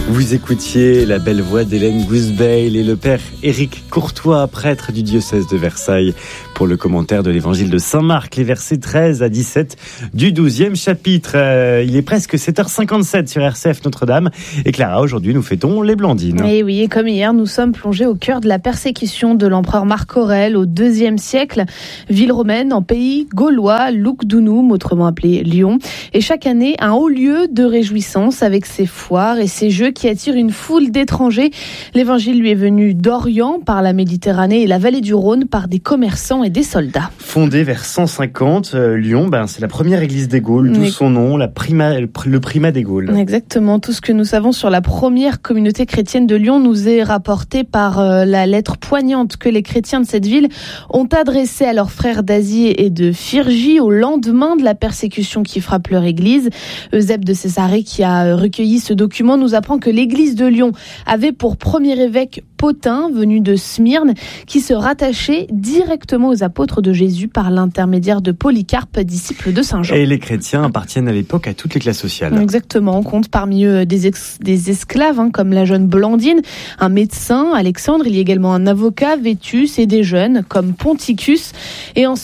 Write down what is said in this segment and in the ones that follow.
Vous écoutiez la belle voix d'Hélène Gousbeil et le père Éric Courtois, prêtre du diocèse de Versailles, pour le commentaire de l'évangile de Saint Marc, les versets 13 à 17 du 12e chapitre. Il est presque 7h57 sur RCF Notre-Dame. Et Clara, aujourd'hui, nous fêtons les Blandines. Et oui, et comme hier, nous sommes plongés au cœur de la persécution de l'empereur Marc Aurèle au IIe siècle. Ville romaine en pays gaulois, Lugdunum, autrement appelé Lyon. Et chaque année, un haut lieu de réjouissance avec ses foires et ses jeux qui attire une foule d'étrangers. L'évangile lui est venu d'Orient par la Méditerranée et la vallée du Rhône par des commerçants et des soldats. Fondée vers 150, Lyon, c'est la première église des Gaules, d'où son nom, le primat des Gaules. Exactement, tout ce que nous savons sur la première communauté chrétienne de Lyon nous est rapporté par la lettre poignante que les chrétiens de cette ville ont adressée à leurs frères d'Asie et de Phrygie au lendemain de la persécution qui frappe leur église. Eusèbe de Césarée, qui a recueilli ce document, nous apprend que l'église de Lyon avait pour premier évêque Pothin, venu de Smyrne, qui se rattachait directement aux apôtres de Jésus par l'intermédiaire de Polycarpe, disciple de Saint Jean. Et les chrétiens appartiennent à l'époque à toutes les classes sociales. Exactement, on compte parmi eux des esclaves, comme la jeune Blandine, un médecin, Alexandre, il y a également un avocat, Vétus, et des jeunes, comme Ponticus. Et en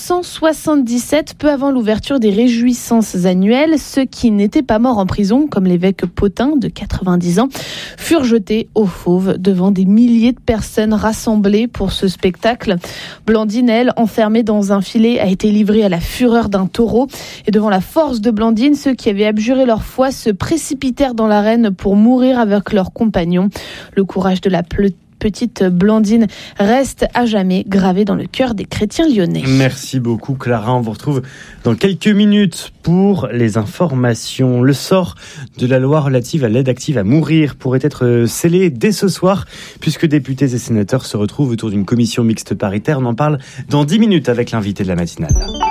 177, peu avant l'ouverture des réjouissances annuelles, ceux qui n'étaient pas morts en prison, comme l'évêque Pothin, de 90 ans, furent jetés aux fauves devant des milliers de personnes rassemblées pour ce spectacle. Blandine, elle, enfermée dans un filet, a été livrée à la fureur d'un taureau. Et devant la force de Blandine, ceux qui avaient abjuré leur foi se précipitèrent dans l'arène pour mourir avec leurs compagnons. Le courage de la petite Blandine reste à jamais gravé dans le cœur des chrétiens lyonnais. Merci beaucoup Clara, on vous retrouve dans quelques minutes pour les informations. Le sort de la loi relative à l'aide active à mourir pourrait être scellé dès ce soir, puisque députés et sénateurs se retrouvent autour d'une commission mixte paritaire. On en parle dans 10 minutes avec l'invité de la matinale.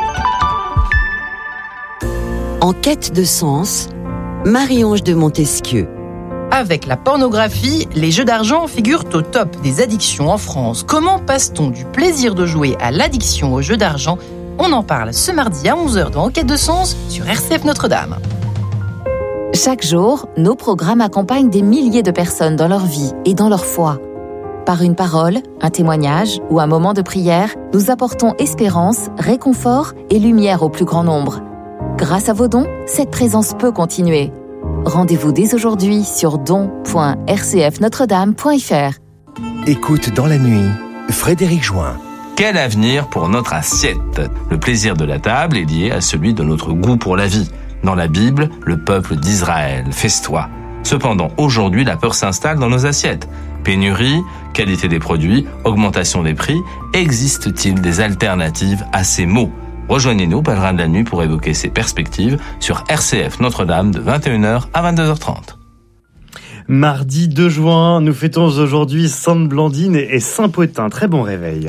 En quête de sens, Marie-Ange de Montesquieu. Avec la pornographie, les jeux d'argent figurent au top des addictions en France. Comment passe-t-on du plaisir de jouer à l'addiction aux jeux d'argent ? On en parle ce mardi à 11h dans Enquête de Sens sur RCF Notre-Dame. Chaque jour, nos programmes accompagnent des milliers de personnes dans leur vie et dans leur foi. Par une parole, un témoignage ou un moment de prière, nous apportons espérance, réconfort et lumière au plus grand nombre. Grâce à vos dons, cette présence peut continuer. Rendez-vous dès aujourd'hui sur don.rcfnotredame.fr. Écoute dans la nuit, Frédéric Join. Quel avenir pour notre assiette ? Le plaisir de la table est lié à celui de notre goût pour la vie. Dans la Bible, le peuple d'Israël festoie. Cependant, aujourd'hui, la peur s'installe dans nos assiettes. Pénurie, qualité des produits, augmentation des prix, existe-t-il des alternatives à ces mots ? Rejoignez-nous, pèlerins de la nuit, pour évoquer ces perspectives sur RCF Notre-Dame de 21h à 22h30. Mardi 2 juin, nous fêtons aujourd'hui Sainte Blandine et Saint Pothin. Très bon réveil.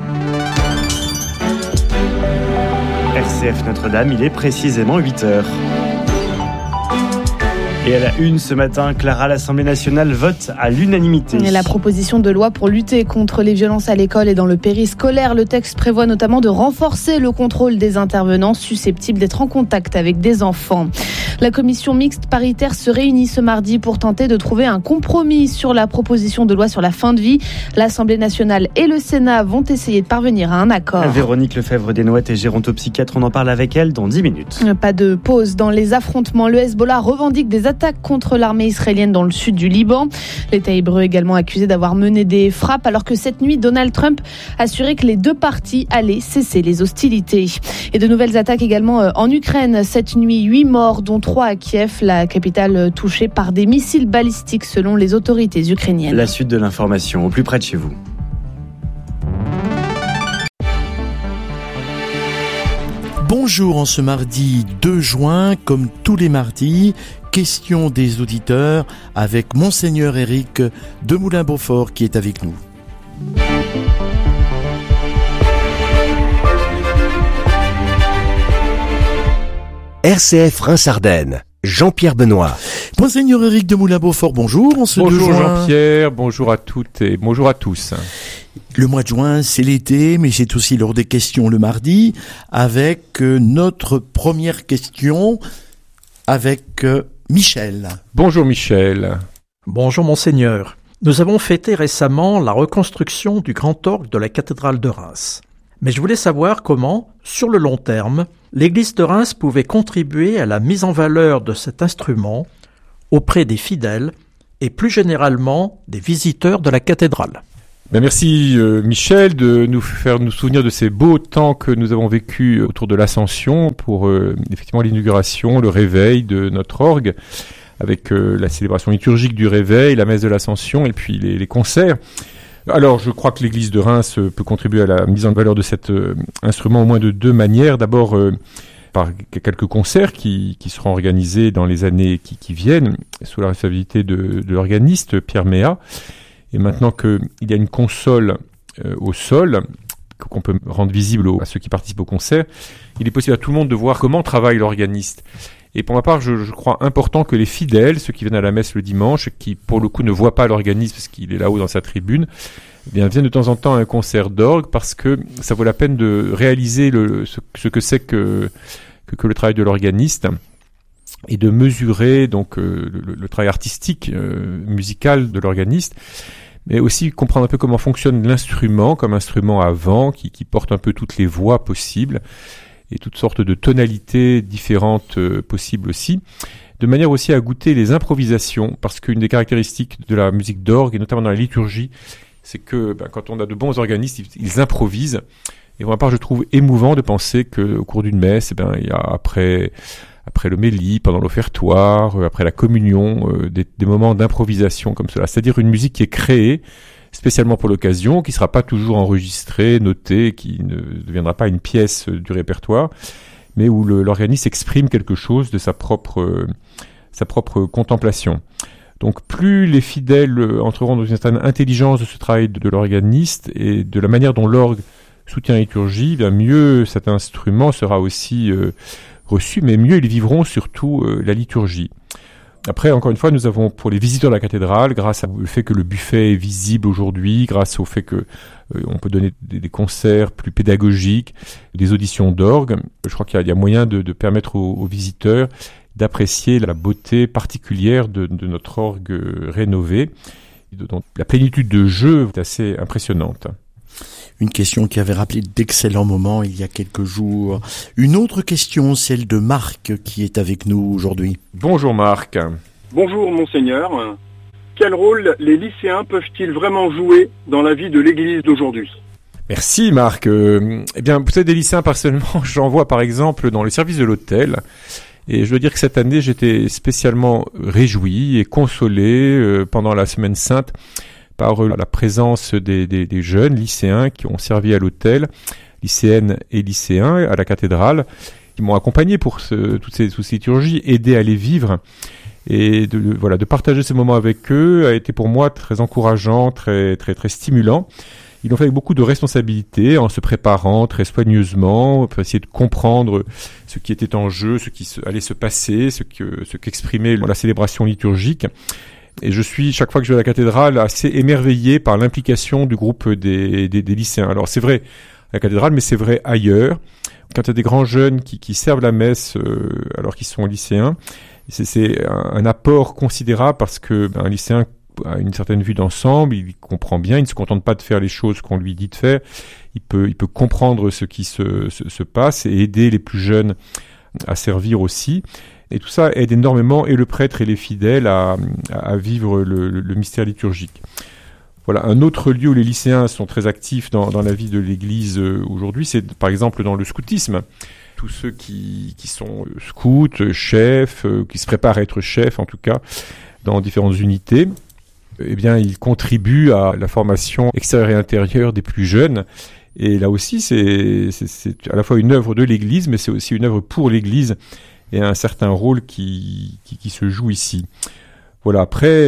RCF Notre-Dame, il est précisément 8h. Et à la une ce matin, Clara, l'Assemblée nationale vote à l'unanimité. Et la proposition de loi pour lutter contre les violences à l'école et dans le périscolaire. Le texte prévoit notamment de renforcer le contrôle des intervenants susceptibles d'être en contact avec des enfants. La commission mixte paritaire se réunit ce mardi pour tenter de trouver un compromis sur la proposition de loi sur la fin de vie. L'Assemblée nationale et le Sénat vont essayer de parvenir à un accord. Véronique Lefebvre-Desnouettes est gérontopsychiatre. On en parle avec elle dans 10 minutes. Pas de pause dans les affrontements. Le Hezbollah revendique des attaques contre l'armée israélienne dans le sud du Liban. L'État hébreu également accusé d'avoir mené des frappes, alors que cette nuit, Donald Trump assurait que les deux parties allaient cesser les hostilités. Et de nouvelles attaques également en Ukraine. Cette nuit, 8 morts, dont 3 à Kiev, la capitale touchée par des missiles balistiques selon les autorités ukrainiennes. La suite de l'information au plus près de chez vous. Bonjour, en ce mardi 2 juin, comme tous les mardis, question des auditeurs avec Monseigneur Éric de Moulin-Beaufort qui est avec nous. RCF Reims-Ardennes, Jean-Pierre Benoît. Monseigneur Éric de Moulin-Beaufort, bonjour. Bonjour Jean-Pierre, bonjour à toutes et bonjour à tous. Le mois de juin, c'est l'été, mais c'est aussi l'heure des questions le mardi, avec notre première question avec Michel. Bonjour Michel. Bonjour Monseigneur. Nous avons fêté récemment la reconstruction du grand orgue de la cathédrale de Reims. Mais je voulais savoir comment, sur le long terme, l'église de Reims pouvait contribuer à la mise en valeur de cet instrument auprès des fidèles et plus généralement des visiteurs de la cathédrale. Merci Michel de nous faire nous souvenir de ces beaux temps que nous avons vécus autour de l'Ascension pour effectivement l'inauguration, le réveil de notre orgue avec la célébration liturgique du réveil, la messe de l'Ascension et puis les concerts. Alors, je crois que l'église de Reims peut contribuer à la mise en valeur de cet instrument au moins de deux manières. D'abord, par quelques concerts qui seront organisés dans les années qui viennent, sous la responsabilité de l'organiste Pierre Méat. Et maintenant qu'il y a une console au sol, qu'on peut rendre visible à ceux qui participent au concert, il est possible à tout le monde de voir comment travaille l'organiste. Et pour ma part, je crois important que les fidèles, ceux qui viennent à la messe le dimanche, qui pour le coup ne voient pas l'organiste parce qu'il est là-haut dans sa tribune, eh bien viennent de temps en temps à un concert d'orgue parce que ça vaut la peine de réaliser ce que c'est que le travail de l'organiste et de mesurer donc le travail artistique, musical de l'organiste, mais aussi comprendre un peu comment fonctionne l'instrument comme instrument à vent qui porte un peu toutes les voix possibles et toutes sortes de tonalités différentes possibles aussi, de manière aussi à goûter les improvisations, parce qu'une des caractéristiques de la musique d'orgue, et notamment dans la liturgie, c'est que quand on a de bons organistes, ils improvisent. Et pour ma part, je trouve émouvant de penser qu'au cours d'une messe, il y a après l'homélie, pendant l'offertoire, après la communion, des moments d'improvisation comme cela. C'est-à-dire une musique qui est créée spécialement pour l'occasion, qui ne sera pas toujours enregistrée, notée, qui ne deviendra pas une pièce du répertoire, mais où l'organiste exprime quelque chose de sa propre contemplation. Donc plus les fidèles entreront dans une certaine intelligence de ce travail de l'organiste et de la manière dont l'orgue soutient la liturgie, bien mieux cet instrument sera aussi reçu, mais mieux ils vivront surtout la liturgie. Après, encore une fois, nous avons pour les visiteurs de la cathédrale, grâce au fait que le buffet est visible aujourd'hui, grâce au fait que on peut donner des concerts plus pédagogiques, des auditions d'orgue, je crois qu'il y a moyen de permettre aux visiteurs d'apprécier la beauté particulière de notre orgue rénové. Donc, la plénitude de jeu est assez impressionnante. Une question qui avait rappelé d'excellents moments il y a quelques jours. Une autre question, celle de Marc, qui est avec nous aujourd'hui. Bonjour Marc. Bonjour Monseigneur. Quel rôle les lycéens peuvent-ils vraiment jouer dans la vie de l'Église d'aujourd'hui ? Merci Marc. Eh bien, vous savez, des lycéens, personnellement, j'en vois par exemple dans le service de l'hôtel. Et je dois dire que cette année, j'étais spécialement réjoui et consolé pendant la Semaine Sainte par la présence des jeunes lycéens qui ont servi à l'hôtel, lycéennes et lycéens à la cathédrale, qui m'ont accompagné pour toutes ces liturgies, aidé à les vivre. Et de partager ces moments avec eux a été pour moi très encourageant, très, très, très stimulant. Ils l'ont fait avec beaucoup de responsabilité, en se préparant très soigneusement, pour essayer de comprendre ce qui était en jeu, ce qui allait se passer, ce qu'exprimait la célébration liturgique. Et je suis, chaque fois que je vais à la cathédrale, assez émerveillé par l'implication du groupe des lycéens. Alors c'est vrai à la cathédrale, mais c'est vrai ailleurs. Quand il y a des grands jeunes qui servent la messe alors qu'ils sont lycéens, c'est un apport considérable parce que un lycéen a une certaine vue d'ensemble, il comprend bien, il ne se contente pas de faire les choses qu'on lui dit de faire, il peut comprendre ce qui se passe et aider les plus jeunes à servir aussi. Et tout ça aide énormément et le prêtre et les fidèles à vivre le mystère liturgique. Voilà, un autre lieu où les lycéens sont très actifs dans la vie de l'Église aujourd'hui, c'est par exemple dans le scoutisme. Tous ceux qui sont scouts, chefs, qui se préparent à être chefs en tout cas, dans différentes unités, eh bien ils contribuent à la formation extérieure et intérieure des plus jeunes. Et là aussi, c'est à la fois une œuvre de l'Église, mais c'est aussi une œuvre pour l'Église et un certain rôle qui se joue ici. Voilà, après,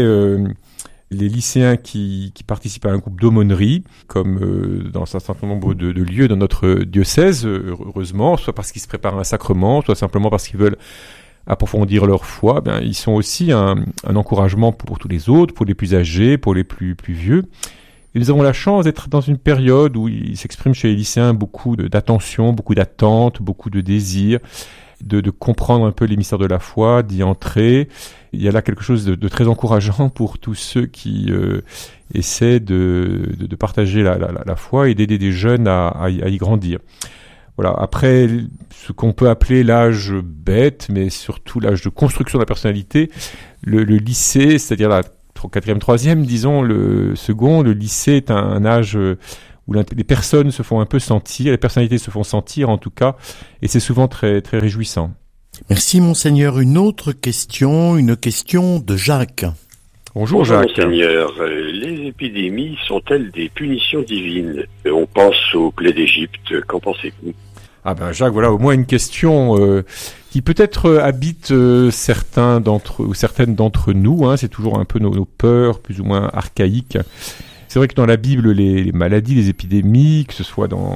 les lycéens qui participent à un groupe d'aumônerie, comme dans un certain nombre de lieux dans notre diocèse, heureusement, soit parce qu'ils se préparent à un sacrement, soit simplement parce qu'ils veulent approfondir leur foi, ils sont aussi un encouragement pour tous les autres, pour les plus âgés, pour les plus vieux. Et nous avons la chance d'être dans une période où il s'exprime chez les lycéens beaucoup d'attention, beaucoup d'attente, beaucoup de désir. de comprendre un peu les mystères de la foi, d'y entrer. Il y a là quelque chose de très encourageant pour tous ceux qui essaient de partager la foi et d'aider des jeunes à y grandir. Voilà. Après, ce qu'on peut appeler l'âge bête, mais surtout l'âge de construction de la personnalité, le lycée, c'est-à-dire la 4e, 3e, disons, le second, le lycée est un âge où les personnes se font un peu sentir, les personnalités se font sentir en tout cas, et c'est souvent très, très réjouissant. Merci Monseigneur. Une autre question, une question de Jacques. Bonjour Jacques. Monseigneur, les épidémies sont-elles des punitions divines ? On pense aux plaies d'Égypte, qu'en pensez-vous ? Ah ben Jacques, voilà au moins une question qui peut-être habite certains d'entre ou certaines d'entre nous. C'est toujours un peu nos peurs plus ou moins archaïques. C'est vrai que dans la Bible, les maladies, les épidémies, que ce soit dans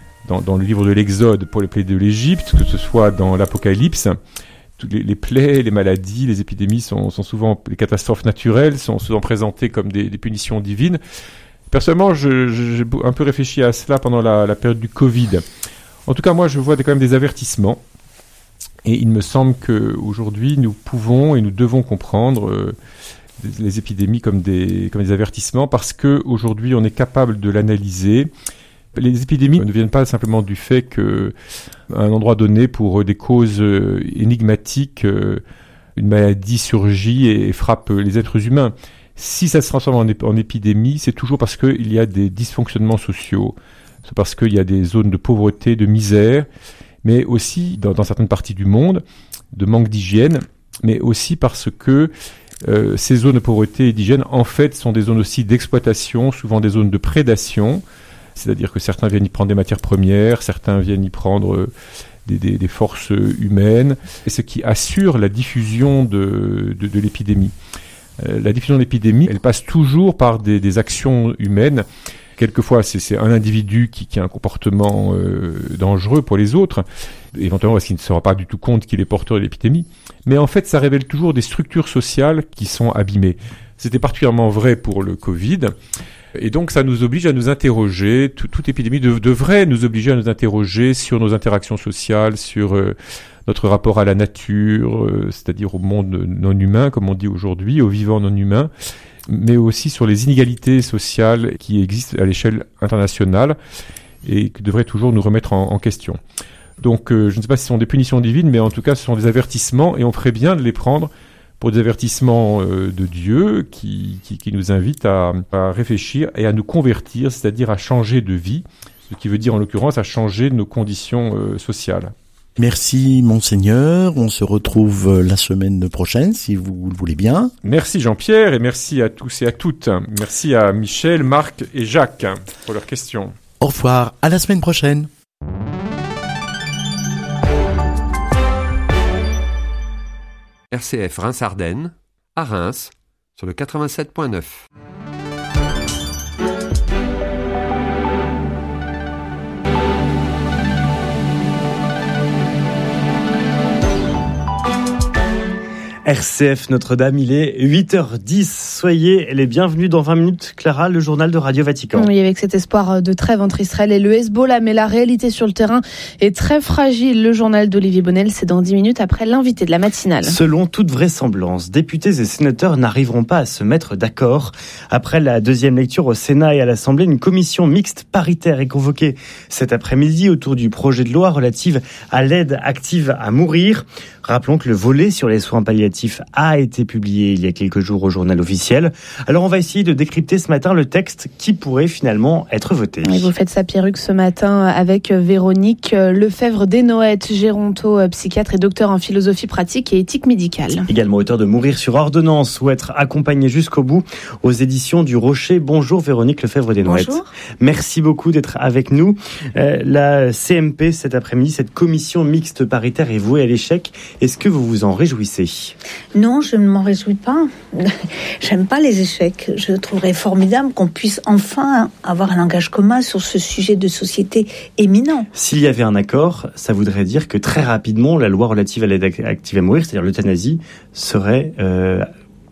le livre de l'Exode pour les plaies de l'Égypte, que ce soit dans l'Apocalypse, toutes les plaies, les maladies, les épidémies sont souvent, les catastrophes naturelles sont souvent présentées comme des punitions divines. Personnellement, j'ai un peu réfléchi à cela pendant la période du Covid. En tout cas, moi, je vois quand même des avertissements. Et il me semble qu'aujourd'hui, nous pouvons et nous devons comprendre les épidémies comme des avertissements parce qu'aujourd'hui, on est capable de l'analyser. Les épidémies ne viennent pas simplement du fait qu'à un endroit donné, pour des causes énigmatiques, une maladie surgit et frappe les êtres humains. Si ça se transforme en épidémie, c'est toujours parce qu'il y a des dysfonctionnements sociaux, c'est parce qu'il y a des zones de pauvreté, de misère, mais aussi dans certaines parties du monde, de manque d'hygiène, mais aussi parce que ces zones de pauvreté et d'hygiène, en fait, sont des zones aussi d'exploitation, souvent des zones de prédation. C'est-à-dire que certains viennent y prendre des matières premières, certains viennent y prendre des forces humaines, et ce qui assure la diffusion de l'épidémie. La diffusion de l'épidémie, elle passe toujours par des actions humaines. Quelquefois, c'est un individu qui a un comportement dangereux pour les autres, éventuellement parce qu'il ne se rend pas du tout compte qu'il est porteur de l'épidémie. Mais en fait, ça révèle toujours des structures sociales qui sont abîmées. C'était particulièrement vrai pour le Covid. Et donc, ça nous oblige à nous interroger, toute épidémie devrait nous obliger à nous interroger sur nos interactions sociales, sur notre rapport à la nature, c'est-à-dire au monde non humain, comme on dit aujourd'hui, aux vivants non humains, mais aussi sur les inégalités sociales qui existent à l'échelle internationale et qui devraient toujours nous remettre en question. Donc, je ne sais pas si ce sont des punitions divines, mais en tout cas, ce sont des avertissements et on ferait bien de les prendre pour des avertissements de Dieu qui nous invitent à réfléchir et à nous convertir, c'est-à-dire à changer de vie, ce qui veut dire en l'occurrence à changer nos conditions sociales. Merci Monseigneur, on se retrouve la semaine prochaine si vous le voulez bien. Merci Jean-Pierre et merci à tous et à toutes. Merci à Michel, Marc et Jacques pour leurs questions. Au revoir, à la semaine prochaine. RCF Reims-Ardennes, à Reims, sur le 87.9. RCF Notre-Dame, il est 8h10. Soyez les bienvenus dans 20 minutes. Clara, le journal de Radio Vatican. Oui, avec cet espoir de trêve entre Israël et le Hezbollah, mais la réalité sur le terrain est très fragile. Le journal d'Olivier Bonnel, c'est dans 10 minutes après l'invité de la matinale. Selon toute vraisemblance, députés et sénateurs n'arriveront pas à se mettre d'accord. Après la deuxième lecture au Sénat et à l'Assemblée, une commission mixte paritaire est convoquée cet après-midi autour du projet de loi relative à l'aide active à mourir. Rappelons que le volet sur les soins palliatifs a été publié il y a quelques jours au journal officiel. Alors on va essayer de décrypter ce matin le texte qui pourrait finalement être voté. Et vous faites sa perruque ce matin avec Véronique Lefebvre-Desnoëttes, géronto, psychiatre et docteur en philosophie pratique et éthique médicale. Également auteur de Mourir sur ordonnance ou être accompagné jusqu'au bout aux éditions du Rocher. Bonjour Véronique Lefebvre-Desnoëttes. Bonjour. Merci beaucoup d'être avec nous. La CMP cet après-midi, cette commission mixte paritaire est vouée à l'échec. Est-ce que vous vous en réjouissez ? Non, je ne m'en réjouis pas. J'aime pas les échecs. Je trouverais formidable qu'on puisse enfin avoir un langage commun sur ce sujet de société éminent. S'il y avait un accord, ça voudrait dire que très rapidement, la loi relative à l'aide active à mourir, c'est-à-dire l'euthanasie, serait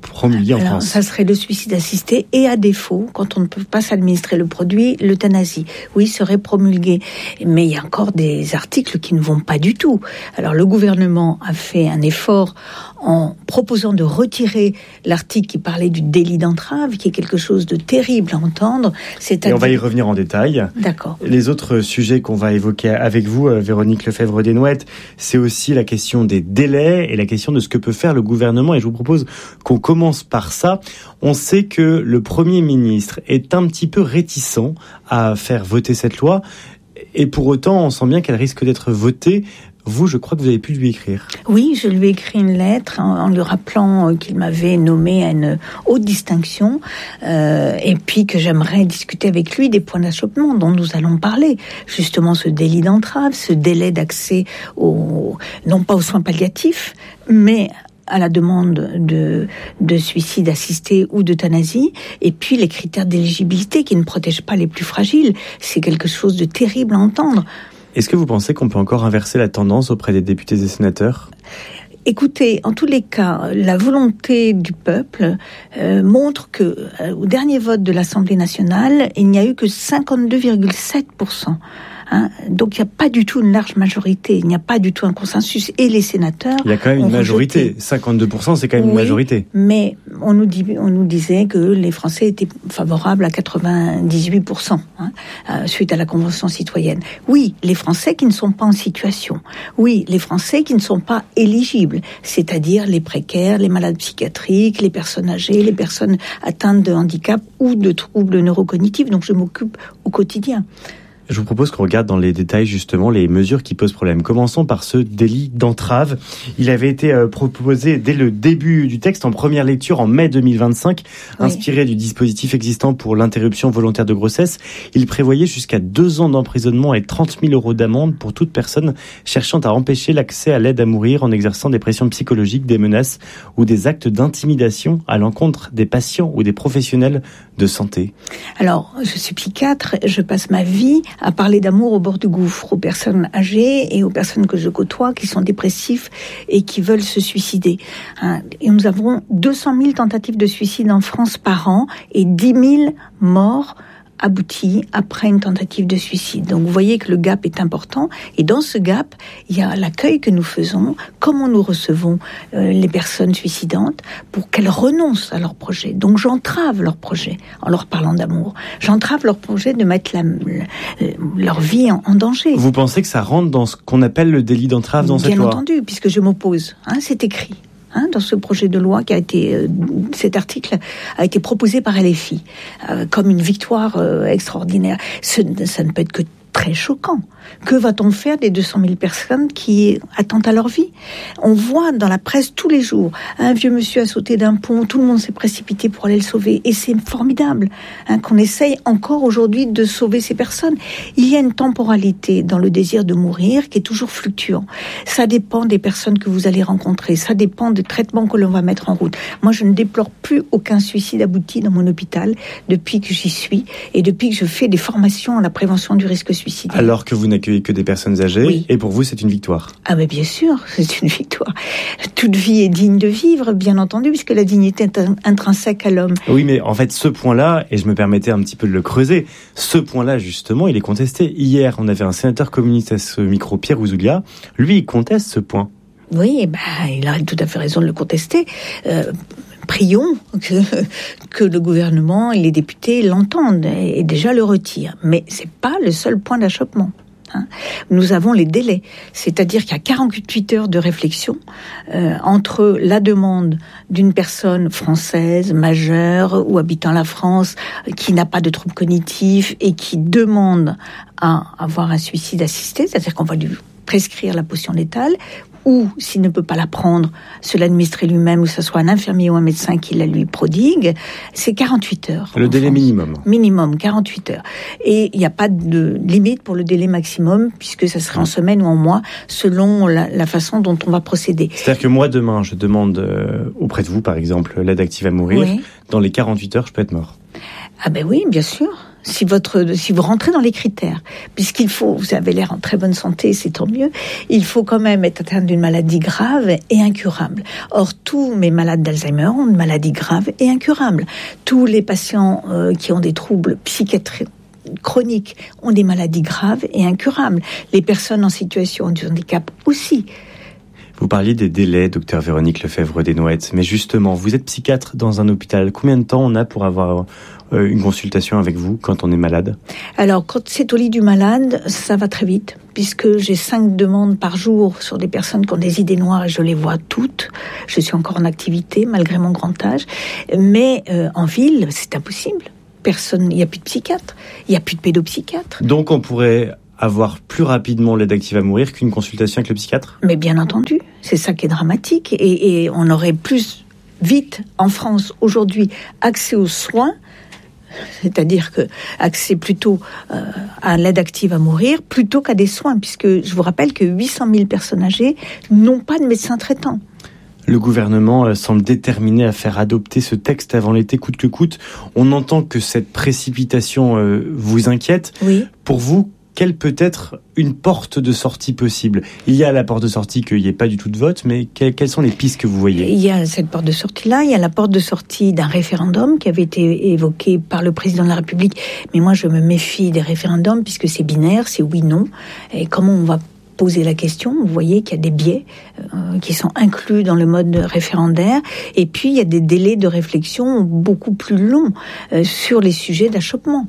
promulguée en France. Ça serait le suicide assisté et à défaut, quand on ne peut pas s'administrer le produit, l'euthanasie. Oui, serait promulgué. Mais il y a encore des articles qui ne vont pas du tout. Alors le gouvernement a fait un effort en proposant de retirer l'article qui parlait du délit d'entrave, qui est quelque chose de terrible à entendre. Et on va y revenir en détail. D'accord. Les autres sujets qu'on va évoquer avec vous, Véronique Lefebvre-Desnouettes, c'est aussi la question des délais et la question de ce que peut faire le gouvernement. Et je vous propose qu'on commence par ça. On sait que le Premier ministre est un petit peu réticent à faire voter cette loi. Et pour autant, on sent bien qu'elle risque d'être votée. Vous, je crois que vous avez pu lui écrire. Oui, je lui ai écrit une lettre en lui rappelant qu'il m'avait nommé à une haute distinction et puis que j'aimerais discuter avec lui des points d'achoppement dont nous allons parler. Justement, ce délit d'entrave, ce délai d'accès non pas aux soins palliatifs, mais à la demande de suicide assisté ou d'euthanasie, et puis les critères d'éligibilité qui ne protègent pas les plus fragiles. C'est quelque chose de terrible à entendre. Est-ce que vous pensez qu'on peut encore inverser la tendance auprès des députés et sénateurs ? Écoutez, en tous les cas, la volonté du peuple montre que au dernier vote de l'Assemblée nationale, il n'y a eu que 52,7%. Donc il n'y a pas du tout une large majorité, il n'y a pas du tout un consensus. Et les sénateurs... Il y a quand même une majorité. 52%, c'est quand même une majorité. Mais on nous disait que les Français étaient favorables à 98% suite à la Convention citoyenne. Oui, les Français qui ne sont pas en situation. Oui, les Français qui ne sont pas éligibles, c'est-à-dire les précaires, les malades psychiatriques, les personnes âgées, les personnes atteintes de handicap ou de troubles neurocognitifs. Donc je m'occupe au quotidien. Je vous propose qu'on regarde dans les détails justement les mesures qui posent problème. Commençons par ce délit d'entrave. Il avait été proposé dès le début du texte en première lecture en mai 2025, inspiré du dispositif existant pour l'interruption volontaire de grossesse. Il prévoyait jusqu'à 2 ans d'emprisonnement et 30 000 € d'amende pour toute personne cherchant à empêcher l'accès à l'aide à mourir en exerçant des pressions psychologiques, des menaces ou des actes d'intimidation à l'encontre des patients ou des professionnels de santé. Alors, je suis psychiatre, je passe ma vie à parler d'amour au bord du gouffre, aux personnes âgées et aux personnes que je côtoie qui sont dépressifs et qui veulent se suicider. Et nous avons 200 000 tentatives de suicide en France par an et 10 000 morts abouti après une tentative de suicide. Donc vous voyez que le gap est important, et dans ce gap, il y a l'accueil que nous faisons, comment nous recevons les personnes suicidantes pour qu'elles renoncent à leur projet. Donc j'entrave leur projet en leur parlant d'amour. J'entrave leur projet de mettre leur vie en danger. Vous pensez que ça rentre dans ce qu'on appelle le délit d'entrave dans cette loi ? Bien entendu, puisque je m'oppose. C'est écrit. Dans ce projet de loi cet article a été proposé par LFI comme une victoire extraordinaire. Ça ne peut être que très choquant. Que va-t-on faire des 200 000 personnes qui attendent à leur vie ? On voit dans la presse tous les jours, un vieux monsieur a sauté d'un pont, tout le monde s'est précipité pour aller le sauver. Et c'est formidable qu'on essaye encore aujourd'hui de sauver ces personnes. Il y a une temporalité dans le désir de mourir qui est toujours fluctuant. Ça dépend des personnes que vous allez rencontrer, ça dépend des traitements que l'on va mettre en route. Moi, je ne déplore plus aucun suicide abouti dans mon hôpital depuis que j'y suis et depuis que je fais des formations à la prévention du risque suicidaire. Alors que vous n'accueillez que des personnes âgées, oui. Et pour vous, c'est une victoire. Ah mais bien sûr, c'est une victoire. Toute vie est digne de vivre, bien entendu, puisque la dignité est intrinsèque à l'homme. Oui, mais en fait, ce point-là, et je me permettais un petit peu de le creuser, ce point-là, justement, il est contesté. Hier, on avait un sénateur communiste à ce micro, Pierre Ouzoulia. Lui, il conteste ce point. Oui, il a tout à fait raison de le contester. Prions que le gouvernement et les députés l'entendent et déjà le retirent. Mais c'est pas le seul point d'achoppement. Nous avons les délais, c'est-à-dire qu'il y a 48 heures de réflexion entre la demande d'une personne française, majeure ou habitant la France, qui n'a pas de troubles cognitifs et qui demande à avoir un suicide assisté, c'est-à-dire qu'on va lui prescrire la potion létale, ou s'il ne peut pas la prendre, se l'administrer lui-même, ou que ce soit un infirmier ou un médecin qui la lui prodigue, c'est 48 heures. Le délai minimum. Minimum, 48 heures. Et il n'y a pas de limite pour le délai maximum, puisque ça serait en semaine ou en mois, selon la façon dont on va procéder. C'est-à-dire que moi, demain, je demande auprès de vous, par exemple, l'aide active à mourir. Oui. Dans les 48 heures, je peux être mort. Ah ben oui, bien sûr. si vous rentrez dans les critères, puisqu'il faut, vous avez l'air en très bonne santé, c'est tant mieux, il faut quand même être atteint d'une maladie grave et incurable. Or, tous mes malades d'Alzheimer ont une maladie grave et incurable. Tous les patients qui ont des troubles psychiatriques chroniques ont des maladies graves et incurables. Les personnes en situation de handicap aussi. Vous parliez des délais, docteur Véronique Lefebvre-Desnouettes, mais justement, vous êtes psychiatre dans un hôpital. Combien de temps on a pour avoir une consultation avec vous quand on est malade ? Alors, quand c'est au lit du malade, ça va très vite, puisque j'ai 5 demandes par jour sur des personnes qui ont des idées noires et je les vois toutes. Je suis encore en activité, malgré mon grand âge. Mais en ville, c'est impossible. Personne, il n'y a plus de psychiatre, il n'y a plus de pédopsychiatre. Donc on pourrait avoir plus rapidement l'aide active à mourir qu'une consultation avec le psychiatre ? Mais bien entendu, c'est ça qui est dramatique. Et on aurait plus vite, en France, aujourd'hui, accès aux soins, c'est-à-dire que accès plutôt à l'aide active à mourir, plutôt qu'à des soins, puisque je vous rappelle que 800 000 personnes âgées n'ont pas de médecin traitant. Le gouvernement semble déterminé à faire adopter ce texte avant l'été coûte que coûte. On entend que cette précipitation vous inquiète. Oui. Pour vous, quelle peut être une porte de sortie possible ? Il y a la porte de sortie qu'il n'y ait pas du tout de vote, mais quelles sont les pistes que vous voyez ? Il y a cette porte de sortie-là, il y a la porte de sortie d'un référendum qui avait été évoqué par le président de la République. Mais moi, je me méfie des référendums puisque c'est binaire, c'est oui-non. Et comment on va poser la question, vous voyez qu'il y a des biais qui sont inclus dans le mode référendaire, et puis il y a des délais de réflexion beaucoup plus longs sur les sujets d'achoppement.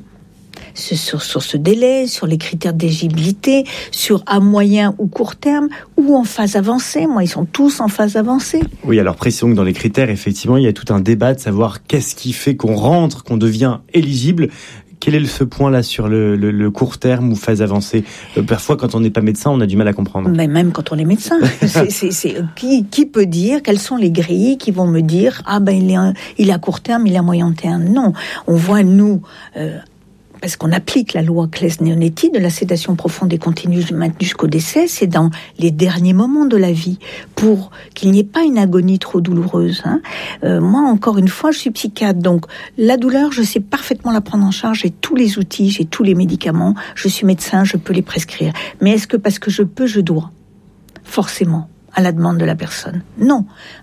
Sur ce délai, sur les critères d'éligibilité, sur à moyen ou court terme, ou en phase avancée. Moi, ils sont tous en phase avancée. Oui, alors précisons que dans les critères, effectivement, il y a tout un débat de savoir qu'est-ce qui fait qu'on rentre, qu'on devient éligible. Quel est ce point-là sur le court terme ou phase avancée ? Parfois, quand on n'est pas médecin, on a du mal à comprendre. Mais même quand on est médecin, qui peut dire quelles sont les grilles qui vont me dire il est à court terme, il est à moyen terme. Non, on voit nous. Parce qu'on applique la loi Claes-Leonetti de la sédation profonde et continue maintenue jusqu'au décès, c'est dans les derniers moments de la vie, pour qu'il n'y ait pas une agonie trop douloureuse. Moi, encore une fois, je suis psychiatre, donc la douleur, je sais parfaitement la prendre en charge, j'ai tous les outils, j'ai tous les médicaments, je suis médecin, je peux les prescrire. Mais est-ce que parce que je peux, je dois ? Forcément, à la demande de la personne. Non.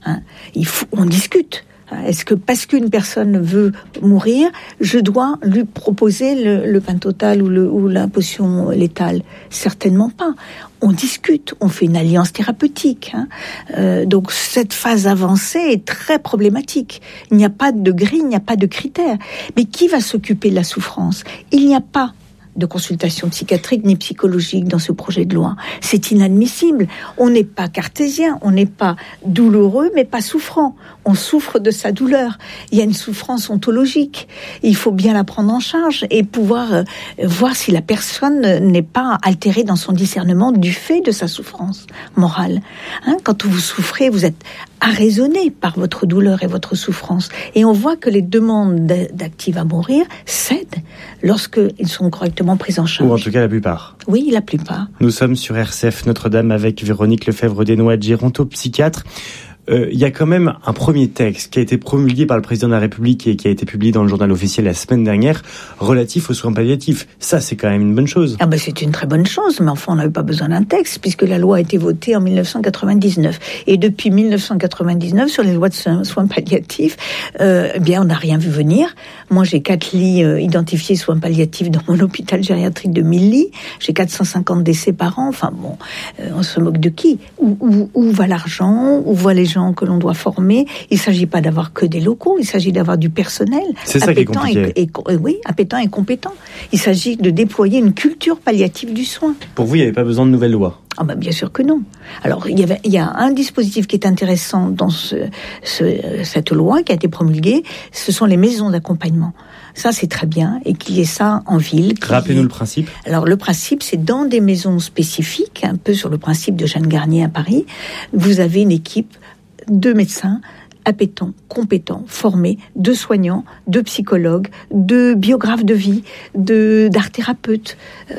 On discute. Est-ce que parce qu'une personne veut mourir, je dois lui proposer le Pentotal ou la potion létale ? Certainement pas. On discute, on fait une alliance thérapeutique. Donc cette phase avancée est très problématique. Il n'y a pas de grille, il n'y a pas de critères. Mais qui va s'occuper de la souffrance ? Il n'y a pas de consultation psychiatrique ni psychologique dans ce projet de loi. C'est inadmissible. On n'est pas cartésien, on n'est pas douloureux, mais pas souffrant. On souffre de sa douleur. Il y a une souffrance ontologique. Il faut bien la prendre en charge et pouvoir voir si la personne n'est pas altérée dans son discernement du fait de sa souffrance morale. Quand vous souffrez, vous êtes arraisonné par votre douleur et votre souffrance. Et on voit que les demandes d'active à mourir cèdent lorsqu'ils sont correctement pris en charge. Ou en tout cas la plupart. Oui, la plupart. Nous sommes sur RCF Notre-Dame avec Véronique Lefebvre-Desnouettes, gérontopsychiatre. Il y a quand même un premier texte qui a été promulgué par le président de la République et qui a été publié dans le journal officiel la semaine dernière, relatif aux soins palliatifs. Ça, c'est quand même une bonne chose. C'est une très bonne chose, mais enfin, on n'avait pas besoin d'un texte, puisque la loi a été votée en 1999. Et depuis 1999, sur les lois de soins palliatifs, on n'a rien vu venir. Moi, j'ai 4 lits identifiés soins palliatifs dans mon hôpital gériatrique de 1000 lits. J'ai 450 décès par an. On se moque de qui ? Où va l'argent ? Où voient les gens que l'on doit former? Il ne s'agit pas d'avoir que des locaux, il s'agit d'avoir du personnel. C'est ça qui est compliqué. Oui, appétent et compétent. Il s'agit de déployer une culture palliative du soin. Pour vous, il n'y avait pas besoin de nouvelles lois? Bien sûr que non. Alors, il y a un dispositif qui est intéressant dans cette loi qui a été promulguée, ce sont les maisons d'accompagnement. Ça, c'est très bien, et qu'il y ait ça en ville. Rappelez-nous le principe. Alors, le principe, c'est dans des maisons spécifiques, un peu sur le principe de Jeanne Garnier à Paris, vous avez une équipe de médecins appétents, compétents, formés, de soignants, de psychologues, de biographes de vie, d'art thérapeutes,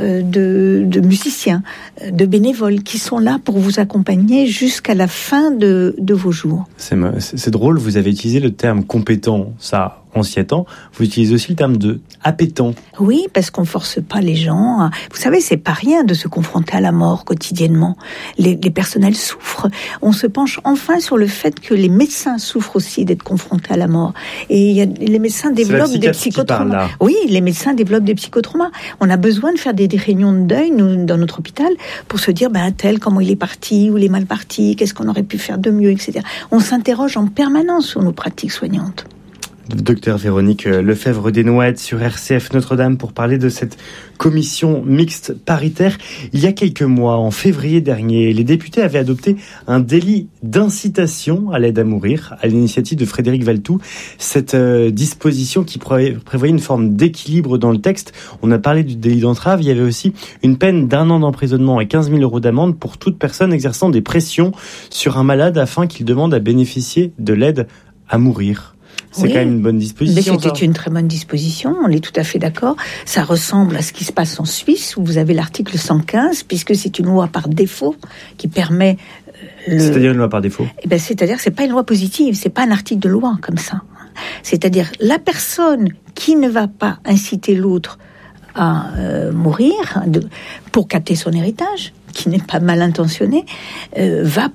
de musiciens, de bénévoles qui sont là pour vous accompagner jusqu'à la fin de vos jours. C'est drôle, vous avez utilisé le terme compétent. Ça, s'y attend. Vous utilisez aussi le terme de appétant. Oui, parce qu'on force pas les gens. Vous savez, c'est pas rien de se confronter à la mort quotidiennement. Les personnels souffrent. On se penche enfin sur le fait que les médecins souffrent aussi d'être confrontés à la mort. Et les médecins développent des psychotraumas. Oui, les médecins développent des psychotraumas. On a besoin de faire des réunions de deuil, nous, dans notre hôpital, pour se dire, tel, comment il est parti, ou il est mal parti, qu'est-ce qu'on aurait pu faire de mieux, etc. On s'interroge en permanence sur nos pratiques soignantes. Docteur Véronique Lefebvre-Desnouettes sur RCF Notre-Dame pour parler de cette commission mixte paritaire. Il y a quelques mois, en février dernier, les députés avaient adopté un délit d'incitation à l'aide à mourir à l'initiative de Frédéric Valletoux. Cette disposition qui prévoyait une forme d'équilibre dans le texte. On a parlé du délit d'entrave. Il y avait aussi une peine d'1 an d'emprisonnement et 15 000 € d'amende pour toute personne exerçant des pressions sur un malade afin qu'il demande à bénéficier de l'aide à mourir. C'est quand même une bonne disposition. Mais c'était une très bonne disposition, on est tout à fait d'accord. Ça ressemble à ce qui se passe en Suisse, où vous avez l'article 115, puisque c'est une loi par défaut qui permet... C'est-à-dire une loi par défaut ? C'est-à-dire que c'est pas une loi positive, c'est pas un article de loi comme ça. C'est-à-dire la personne qui ne va pas inciter l'autre à mourir pour capter son héritage, qui n'est pas mal intentionné, la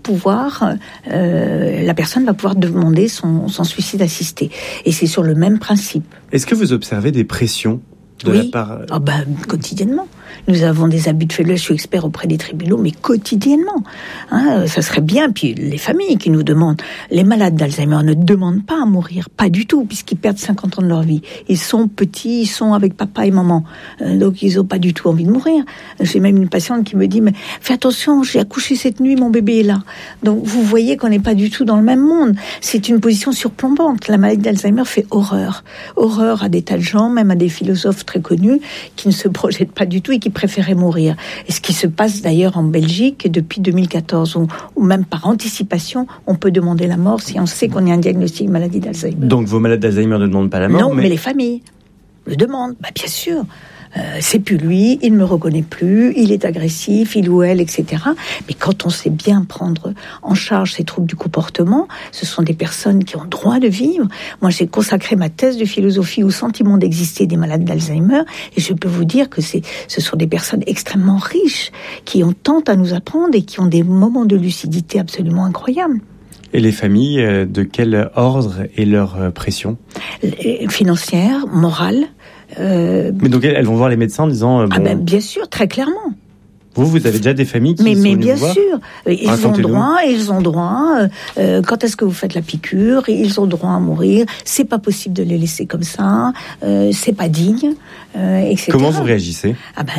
personne va pouvoir demander son suicide assisté. Et c'est sur le même principe. Est-ce que vous observez des pressions de la part... quotidiennement. Nous avons des abus de faiblesse, je suis expert auprès des tribunaux, mais quotidiennement. Ça serait bien, puis les familles qui nous demandent, les malades d'Alzheimer ne demandent pas à mourir, pas du tout, puisqu'ils perdent 50 ans de leur vie. Ils sont petits, ils sont avec papa et maman, donc ils n'ont pas du tout envie de mourir. J'ai même une patiente qui me dit, mais fais attention, j'ai accouché cette nuit, mon bébé est là. Donc vous voyez qu'on n'est pas du tout dans le même monde. C'est une position surplombante. La maladie d'Alzheimer fait horreur. Horreur à des tas de gens, même à des philosophes très connus, qui ne se projettent pas du tout et qui préféraient mourir. Et ce qui se passe d'ailleurs en Belgique depuis 2014, où même par anticipation, on peut demander la mort si on sait qu'on a un diagnostic de maladie d'Alzheimer. Donc vos malades d'Alzheimer ne demandent pas la mort? Non, mais les familles le demandent. Bien sûr. C'est plus lui, il ne me reconnaît plus, il est agressif, il ou elle, etc. Mais quand on sait bien prendre en charge ces troubles du comportement, ce sont des personnes qui ont droit de vivre. Moi, j'ai consacré ma thèse de philosophie au sentiment d'exister des malades d'Alzheimer, et je peux vous dire que ce sont des personnes extrêmement riches, qui ont tant à nous apprendre et qui ont des moments de lucidité absolument incroyables. Et les familles, de quel ordre est leur pression ? Financière, morale. Mais donc elles vont voir les médecins en disant... bien sûr, très clairement. Vous avez déjà des familles qui sont venues vous voir ? Mais bien sûr, ils ont droit. Quand est-ce que vous faites la piqûre ? Ils ont droit à mourir. C'est pas possible de les laisser comme ça. C'est pas digne, etc. Comment vous réagissez ?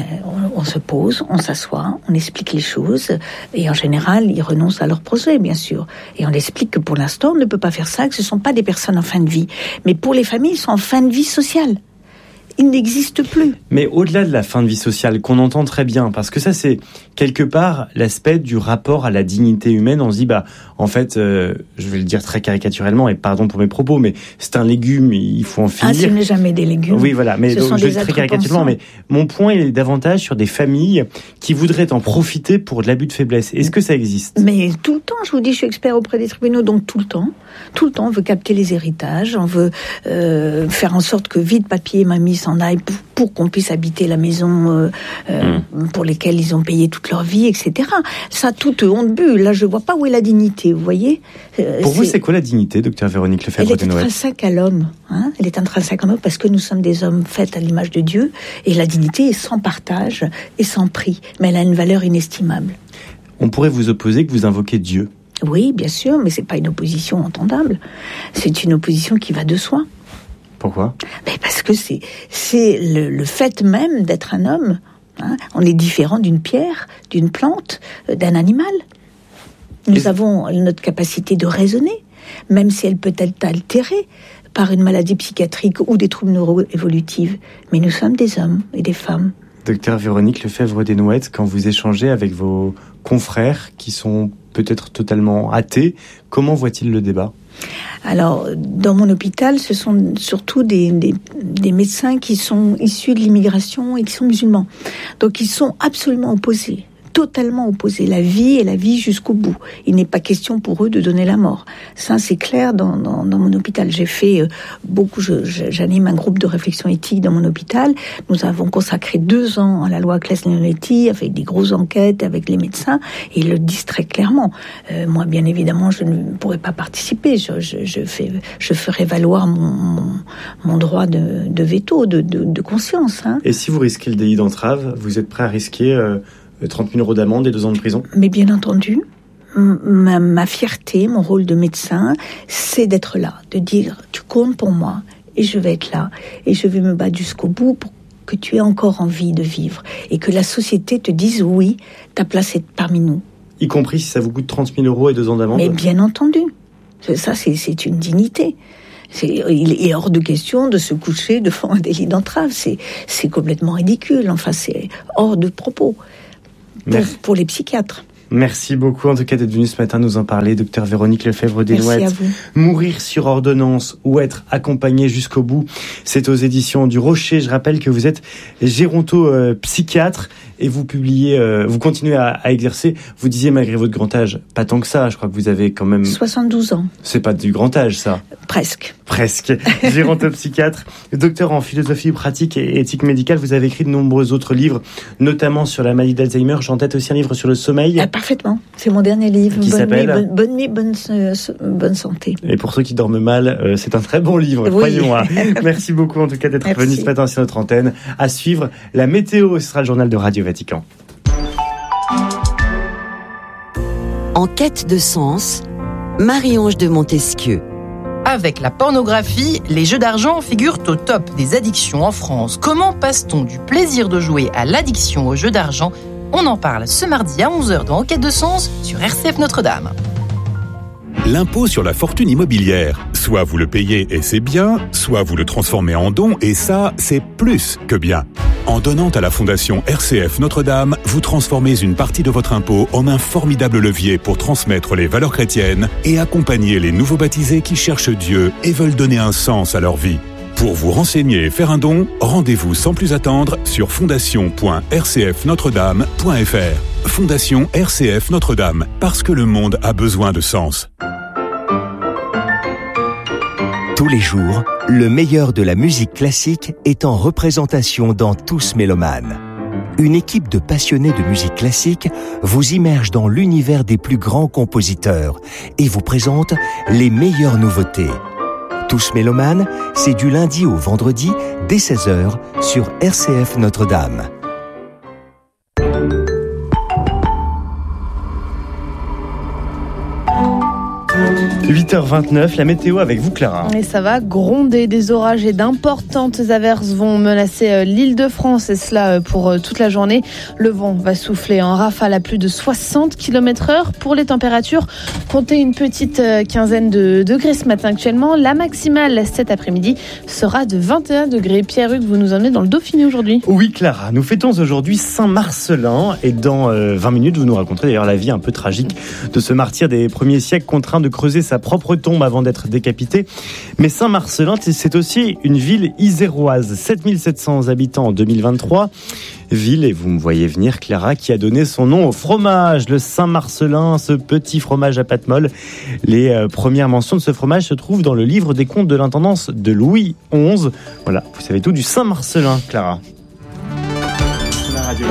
On se pose, on s'assoit, on explique les choses, et en général, ils renoncent à leur projet, bien sûr. Et on explique que pour l'instant, on ne peut pas faire ça, que ce sont pas des personnes en fin de vie. Mais pour les familles, ils sont en fin de vie sociale. Il n'existe plus. Mais au-delà de la fin de vie sociale, qu'on entend très bien, parce que ça, c'est quelque part l'aspect du rapport à la dignité humaine. On se dit, en fait, je vais le dire très caricaturellement, et pardon pour mes propos, mais c'est un légume, il faut en finir. Ce n'est jamais des légumes. Oui, voilà, mais donc, je le dis très caricaturellement, mais mon point est davantage sur des familles qui voudraient en profiter pour de l'abus de faiblesse. Est-ce que ça existe ? Mais tout le temps, je vous dis, je suis expert auprès des tribunaux, donc tout le temps, on veut capter les héritages, on veut faire en sorte que vite papier et mamie s'en aillent pour qu'on puisse habiter la maison pour lesquelles ils ont payé toute leur vie, etc. Ça, toute honte bu. Là, je vois pas où est la dignité, vous voyez. Pour vous, c'est quoi la dignité, docteur Véronique Lefebvre-Desnouettes ? Elle est intrinsèque à l'homme. Elle est intrinsèque à l'homme parce que nous sommes des hommes faits à l'image de Dieu, et la dignité est sans partage et sans prix, mais elle a une valeur inestimable. On pourrait vous opposer que vous invoquez Dieu. Oui, bien sûr, mais c'est pas une opposition entendable. C'est une opposition qui va de soi. Pourquoi ? Parce que c'est le fait même d'être un homme. On est différent d'une pierre, d'une plante, d'un animal. Nous avons notre capacité de raisonner, même si elle peut être altérée par une maladie psychiatrique ou des troubles neuro-évolutifs. Mais nous sommes des hommes et des femmes. Docteur Véronique Lefebvre-Desnouettes, quand vous échangez avec vos confrères qui sont peut-être totalement athées, comment voient-ils le débat ? Alors, dans mon hôpital, ce sont surtout des médecins qui sont issus de l'immigration et qui sont musulmans. Donc, ils sont absolument opposés. totalement opposés, la vie et la vie jusqu'au bout. Il n'est pas question pour eux de donner la mort. Ça, c'est clair dans mon hôpital. J'ai fait j'anime un groupe de réflexion éthique dans mon hôpital. Nous avons consacré 2 ans à la loi Claes-Leonetti, avec des grosses enquêtes, avec les médecins, et ils le disent très clairement. Moi, bien évidemment, je ne pourrais pas participer. Je ferai valoir mon droit de veto, de conscience. Hein. Et si vous risquez le délit d'entrave, vous êêtes prêt à risquer 30 000 € d'amende et 2 ans de prison? Mais bien entendu, ma fierté, mon rôle de médecin, c'est d'être là, de dire tu comptes pour moi et je vais être là et je vais me battre jusqu'au bout pour que tu aies encore envie de vivre et que la société te dise oui, ta place est parmi nous. Y compris si ça vous coûte 30 000 € et 2 ans d'amende? Mais bien entendu, ça c'est une dignité. Il est hors de question de se coucher devant un délit d'entrave, c'est complètement ridicule, enfin c'est hors de propos pour les psychiatres. Merci beaucoup en tout cas d'être venu ce matin nous en parler, docteur Véronique Lefebvre-Desnouettes. Merci à vous. Mourir sur ordonnance ou être accompagné jusqu'au bout, c'est aux éditions du Rocher. Je rappelle que vous êtes géronto-psychiatre et vous continuez à exercer. Vous disiez malgré votre grand âge, pas tant que ça, je crois que vous avez quand même... 72 ans. C'est pas du grand âge ça? Presque. Géronto-psychiatre, docteur en philosophie pratique et éthique médicale. Vous avez écrit de nombreux autres livres, notamment sur la maladie d'Alzheimer. J'ai en tête aussi un livre sur le sommeil. Parfaitement. C'est mon dernier livre. Qui s'appelle Bonne nuit, bonne santé. Et pour ceux qui dorment mal, c'est un très bon livre, oui. Croyons. Merci beaucoup en tout cas d'être venu ce matin sur notre antenne. À suivre, la météo, ce sera le journal de Radio Vatican. En quête de sens, Marie-Ange de Montesquieu. Avec la pornographie, les jeux d'argent figurent au top des addictions en France. Comment passe-t-on du plaisir de jouer à l'addiction aux jeux d'argent ? On en parle ce mardi à 11h dans Enquête de sens sur RCF Notre-Dame. L'impôt sur la fortune immobilière. Soit vous le payez et c'est bien, soit vous le transformez en don et ça, c'est plus que bien. En donnant à la Fondation RCF Notre-Dame, vous transformez une partie de votre impôt en un formidable levier pour transmettre les valeurs chrétiennes et accompagner les nouveaux baptisés qui cherchent Dieu et veulent donner un sens à leur vie. Pour vous renseigner et faire un don, rendez-vous sans plus attendre sur fondation.rcfnotredame.fr. Fondation RCF Notre-Dame, parce que le monde a besoin de sens. Tous les jours, le meilleur de la musique classique est en représentation dans Tous Mélomanes. Une équipe de passionnés de musique classique vous immerge dans l'univers des plus grands compositeurs et vous présente les meilleures nouveautés. Tous Mélomanes, c'est du lundi au vendredi dès 16h sur RCF Notre-Dame. 8h29, la météo avec vous Clara. Et ça va gronder, des orages et d'importantes averses vont menacer l'Île-de-France et cela pour toute la journée. Le vent va souffler en rafale à plus de 60 km/h. Pour les températures, comptez une petite quinzaine de degrés ce matin actuellement. La maximale cet après-midi sera de 21 degrés. Pierre-Hugues, vous nous emmenez dans le Dauphiné aujourd'hui. Oui Clara, nous fêtons aujourd'hui Saint-Marcellin et dans 20 minutes vous nous raconterez d'ailleurs la vie un peu tragique de ce martyr des premiers siècles contraint de creuser sa propre tombe avant d'être décapité. Mais Saint-Marcellin, c'est aussi une ville iséroise, 7700 habitants en 2023. Ville, et vous me voyez venir Clara, qui a donné son nom au fromage, le Saint-Marcellin, ce petit fromage à pâte molle. Les premières mentions de ce fromage se trouvent dans le livre des comptes de l'intendance de Louis XI. Voilà, vous savez tout du Saint-Marcellin, Clara. La radio.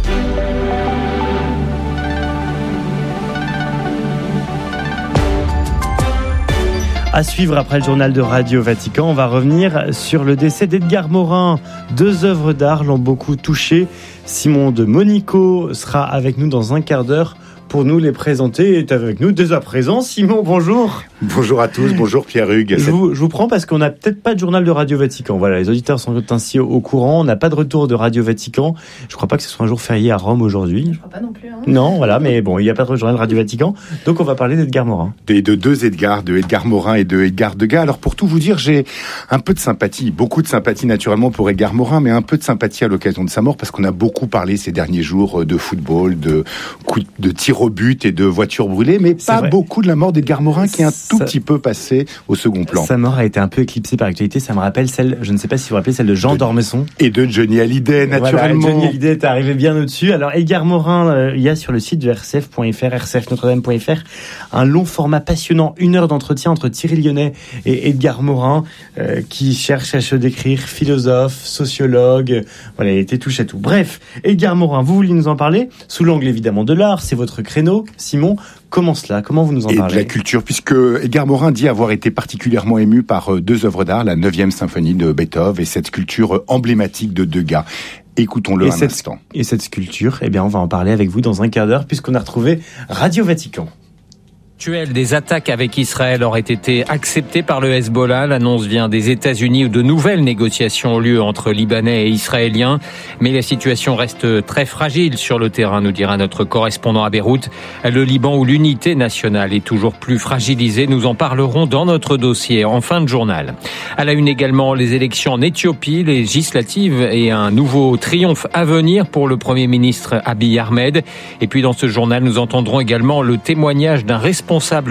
À suivre après le journal de Radio Vatican, on va revenir sur le décès d'Edgar Morin. 2 œuvres d'art l'ont beaucoup touché. Simon de Monico sera avec nous dans un quart d'heure pour nous les présenter. Est avec nous dès à présent. Simon, bonjour. Bonjour à tous, bonjour Pierre-Hugues. Je vous prends parce qu'on n'a peut-être pas de journal de Radio Vatican. Voilà, les auditeurs sont ainsi au courant. On n'a pas de retour de Radio Vatican. Je ne crois pas que ce soit un jour férié à Rome aujourd'hui. Je ne crois pas non plus. Non, voilà, mais bon, il n'y a pas de journal de Radio Vatican. Donc on va parler d'Edgar Morin. Et de 2 Edgar, de Edgar Morin et de Edgar Degas. Alors pour tout vous dire, j'ai un peu de sympathie, beaucoup de sympathie naturellement pour Edgar Morin, mais un peu de sympathie à l'occasion de sa mort parce qu'on a beaucoup parlé ces derniers jours de football, de tir rebutes et de voitures brûlées, mais pas beaucoup de la mort d'Edgar Morin qui est un tout petit peu passé au second plan. Sa mort a été un peu éclipsée par l'actualité. Ça me rappelle celle, je ne sais pas si vous vous rappelez, celle de Jean d'Ormesson. Et de Johnny Hallyday, naturellement. Voilà, Johnny Hallyday est arrivé bien au-dessus. Alors, Edgar Morin, il y a sur le site de RCF.fr, rcfnotredame.fr, un long format passionnant, 1 heure d'entretien entre Thierry Lyonnais et Edgar Morin, qui cherche à se décrire philosophe, sociologue. Voilà, il était touche à tout. Bref, Edgar Morin, vous vouliez nous en parler, sous l'angle évidemment de l'art, c'est votre créneau. Simon, comment cela? Comment vous nous en parlez? Et de la culture, puisque Edgar Morin dit avoir été particulièrement ému par 2 œuvres d'art, la 9e symphonie de Beethoven et cette sculpture emblématique de Degas. Écoutons-le un instant. Et cette sculpture, eh bien, on va en parler avec vous dans un quart d'heure, puisqu'on a retrouvé Radio Vatican. Des attaques avec Israël auraient été acceptées par le Hezbollah. L'annonce vient des États-Unis où de nouvelles négociations ont lieu entre Libanais et Israéliens. Mais la situation reste très fragile sur le terrain, nous dira notre correspondant à Beyrouth. Le Liban où l'unité nationale est toujours plus fragilisée. Nous en parlerons dans notre dossier en fin de journal. À la une également, les élections en Éthiopie, législatives et un nouveau triomphe à venir pour le Premier ministre Abiy Ahmed. Et puis dans ce journal, nous entendrons également le témoignage d'un responsable